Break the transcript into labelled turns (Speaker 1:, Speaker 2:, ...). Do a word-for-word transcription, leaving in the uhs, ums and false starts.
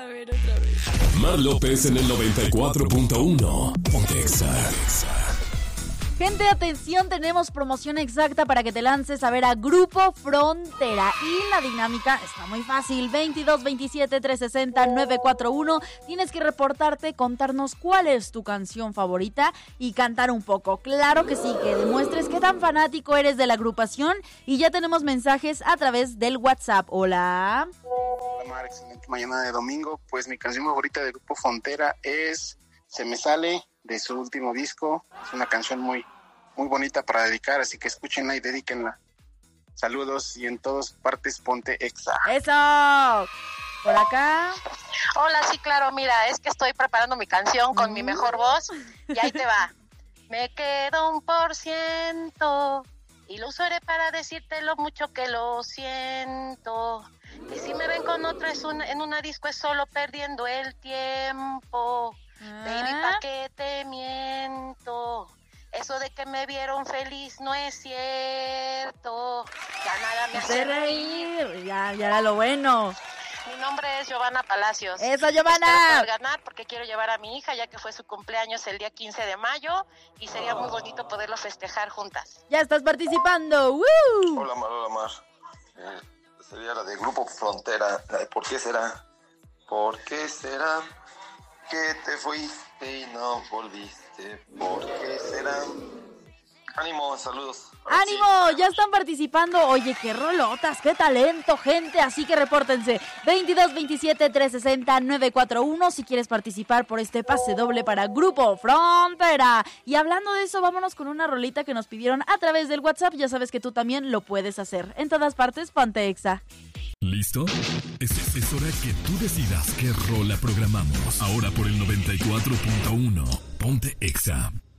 Speaker 1: A ver, otra vez.
Speaker 2: Mar López en el noventa y cuatro punto uno. Ponte Exa.
Speaker 3: Gente, atención, tenemos promoción exacta para que te lances a ver a Grupo Frontera. Y la dinámica está muy fácil. veintidós veintisiete trescientos sesenta novecientos cuarenta y uno. Tienes que reportarte, contarnos cuál es tu canción favorita y cantar un poco. Claro que sí, que demuestres qué tan fanático eres de la agrupación. Y ya tenemos mensajes a través del WhatsApp. Hola.
Speaker 4: Hola, Mar, excelente mañana de domingo. Pues mi canción favorita de Grupo Frontera es Se me sale, de su último disco. Es una canción muy, muy bonita para dedicar, así que escúchenla y dedíquenla. Saludos y en todas partes ponte Exa.
Speaker 3: ¡Eso! Por acá.
Speaker 5: Hola, sí, claro, mira, es que estoy preparando mi canción con mm. mi mejor voz y ahí te va. Me quedo un por ciento y lo usaré para decirte lo mucho que lo siento. Y si me ven con otra es un, en una disco es solo perdiendo el tiempo. ¿Ah? Baby, ¿pa' qué te miento? Eso de que me vieron feliz no es cierto. Ya nada me hace reír.
Speaker 3: Ya, ya era lo bueno.
Speaker 5: Mi nombre es Giovanna Palacios.
Speaker 3: ¡Eso, Giovanna!
Speaker 5: Espero poder ganar porque quiero llevar a mi hija, ya que fue su cumpleaños el día quince de mayo y sería muy bonito poderlo festejar juntas.
Speaker 3: ¡Ya estás participando! ¡Woo!
Speaker 6: Hola, Mar, hola, Mar. Eh, sería la de Grupo Frontera. La de ¿Por qué será? ¿Por qué será que te fuiste y no volviste? ¿Por qué será? Ánimo, saludos.
Speaker 3: ¡Ánimo! Sí. Ya están participando. Oye, qué rolotas, qué talento, gente. Así que repórtense. veintidós veintisiete trescientos sesenta novecientos cuarenta y uno si quieres participar por este pase doble para Grupo Frontera. Y hablando de eso, vámonos con una rolita que nos pidieron a través del WhatsApp. Ya sabes que tú también lo puedes hacer. En todas partes, ponte Exa.
Speaker 2: ¿Listo? Es, es hora que tú decidas qué rola programamos. Ahora por el noventa y cuatro punto uno. Ponte Exa.